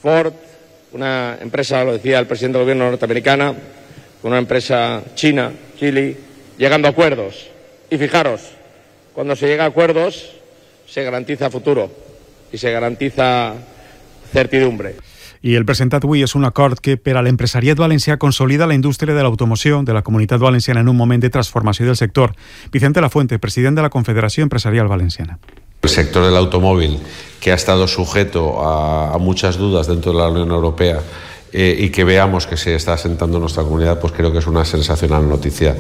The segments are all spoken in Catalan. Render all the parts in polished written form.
Ford, una empresa, lo decía el presidente del gobierno norteamericana, una empresa china, Geely, llegando a acuerdos. Y fijaros, cuando se llega a acuerdos se garantiza futuro i se garantiza certidumbre. I el presentat avui és un acord que per a l'empresariat valencià consolida la indústria de l'automoció de la Comunitat Valenciana en un moment de transformació del sector. Vicente Lafuente, president de la Confederació Empresarial Valenciana. El sector del automóvil, que ha estado sujeto a muchas dudas dentro de la Unión Europea y que veamos que se está asentando en nuestra comunidad, pues creo que es una sensacional noticia.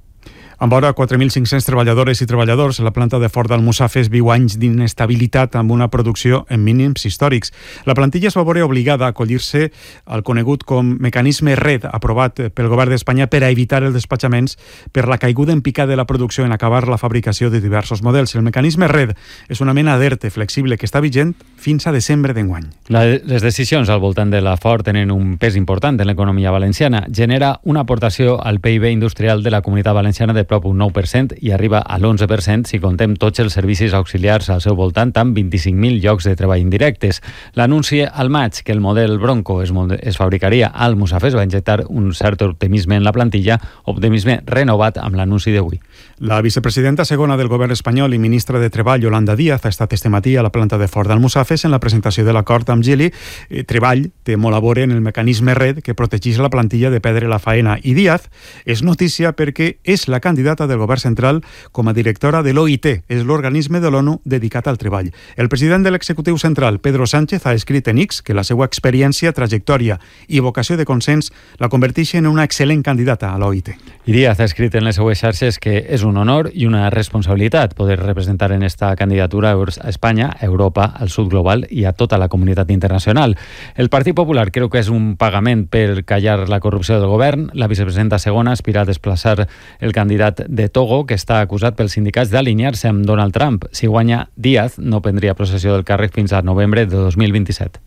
Amb vora 4.500 treballadores i treballadors, la planta de Ford d'Almussafes viu anys d'inestabilitat amb una producció en mínims històrics. La plantilla es va veure obligada a acollir-se al conegut com mecanisme RED, aprovat pel govern d'Espanya per a evitar els despatxaments per la caiguda en picat de la producció en acabar la fabricació de diversos models. El mecanisme RED és una mena d'ERTE flexible que està vigent fins a desembre d'enguany. Les decisions al voltant de la Ford tenen un pes important en l'economia valenciana. Genera una aportació al PIB industrial de la Comunitat Valenciana de prop un 9% i arriba a l'11% si contem tots els servicis auxiliars al seu voltant, amb 25.000 llocs de treball indirectes. L'anunci al maig que el model Bronco es fabricaria al Almussafes va injectar un cert optimisme en la plantilla, optimisme renovat amb l'anunci d'avui. La vicepresidenta segona del govern espanyol i ministra de Treball, Yolanda Díaz, ha estat este matí a la planta de Ford d'Almussafes en la presentació de l'acord amb Geely. Treball té molt a veure en el mecanisme RED que protegeix la plantilla de perdre la faena, i Díaz és notícia perquè és la candidata del govern central com a directora de l'OIT, és l'organisme de l'ONU dedicat al treball. El president de l'executiu central, Pedro Sánchez, ha escrit en X que la seva experiència, trajectòria i vocació de consens la converteix en una excel·lent candidata a l'OIT. I Díaz ha escrit en les seues xarxes que és un honor i una responsabilitat poder representar en esta candidatura a Espanya, a Europa, al sud global i a tota la comunitat internacional. El Partit Popular creu que és un pagament per callar la corrupció del govern. La vicepresidenta segona aspira a desplaçar el candidat de Togo, que està acusat pels sindicats d'alinear-se amb Donald Trump. Si guanya Díaz, no prendria possessió del càrrec fins a novembre de 2027.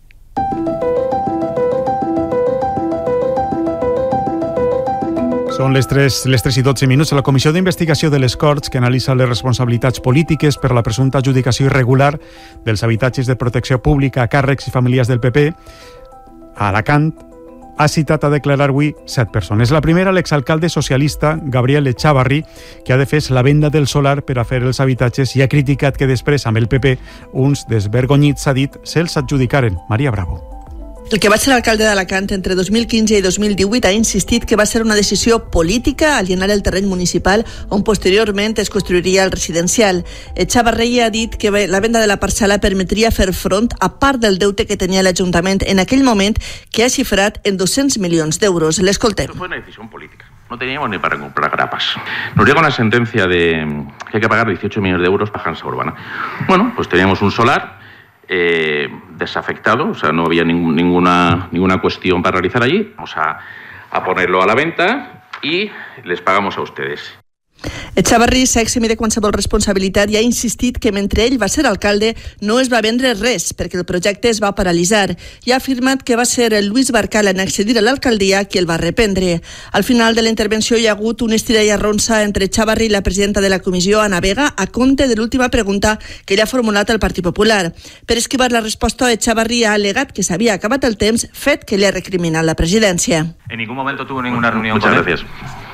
Són les 3:12. La Comissió d'Investigació de les Corts, que analitza les responsabilitats polítiques per la presumpta adjudicació irregular dels habitatges de protecció pública a càrrecs i famílies del PP, a Alacant, ha citat a declarar avui 7 persones. La primera, l'exalcalde socialista Gabriel Echavarri, que ha defès la venda del solar per a fer els habitatges i ha criticat que després, amb el PP, uns desvergonyits, s'ha dit, se'ls adjudicaren. Maria Bravo. El que va ser alcalde d'Alacant entre 2015 i 2018 ha insistit que va ser una decisió política alienar el terreny municipal on posteriorment es construiria el residencial. Echavarri ha dit que la venda de la parcel·la permetria fer front a part del deute que tenia l'Ajuntament en aquell moment, que ha xifrat en 200 milions d'euros. L'escoltem. Fue una decisión política. No teníamos ni para comprar grapas. Nos llega una sentencia de que hay que pagar 18 millones de euros para Hansa Urbana. Bueno, pues teníamos un solar desafectado, o sea, no había ninguna cuestión para realizar allí. Vamos a ponerlo a la venta y les pagamos a ustedes. Echavarri s'ha eximit de qualsevol responsabilitat i ha insistit que mentre ell va ser alcalde no es va vendre res perquè el projecte es va paralitzar i ha afirmat que va ser el Lluís Barcal en accedir a l'alcaldia qui el va reprendre. Al final de la intervenció hi ha hagut un estira i arronsa entre Echavarri i la presidenta de la comissió, Ana Vega, a compte de l'última pregunta que ell ha formulat al Partit Popular. Per esquivar la resposta, Echavarri ha al·legat que s'havia acabat el temps, fet que li ha recriminat la presidència. En ningún momento tuvo ninguna reunión Muchas con gracias.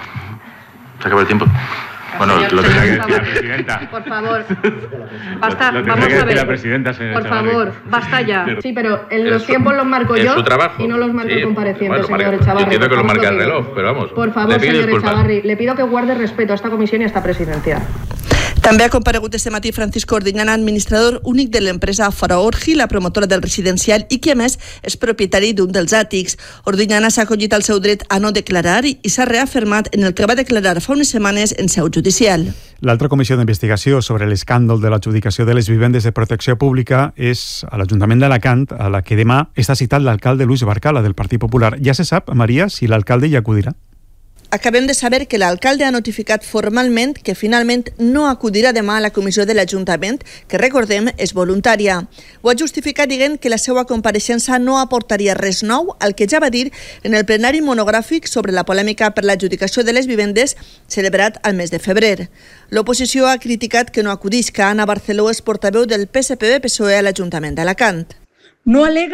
Se acaba el tiempo. Bueno, lo tendrá que decir la presidenta. Por favor. Basta, vamos a ver. La presidenta, por favor, basta ya. Sí, pero en los tiempos los marco yo y no los marco el compareciente, señor Echavarri. Entiendo que lo marca el reloj, pero vamos. Por favor, señor Echavarri, le pido que guarde respeto a esta comisión y a esta presidencia. També ha comparegut este matí Francisco Ordiñana, administrador únic de l'empresa Faraorgi, la promotora del residencial, i que a més és propietari d'un dels àtics. Ordiñana s'ha acollit al seu dret a no declarar i s'ha reafirmat en el que va declarar fa unes setmanes en seu judicial. L'altra comissió d'investigació sobre l'escàndol de l'adjudicació de les vivendes de protecció pública és a l'Ajuntament d'Alacant, a la que demà està citat l'alcalde Lluís Barcala del Partit Popular. Ja se sap, Maria, si l'alcalde hi acudirà? Acabem de saber que l'alcalde ha notificat formalment que finalment no acudirà demà a la comissió de l'Ajuntament, que recordem és voluntària. Ho ha justificat dient que la seva compareixença no aportaria res nou al que ja va dir en el plenari monogràfic sobre la polèmica per l'adjudicació de les vivendes celebrat al mes de febrer. L'oposició ha criticat que no acudisca. Ana Barceló és portaveu del PSPB-PSOE a l'Ajuntament d'Alacant. No alega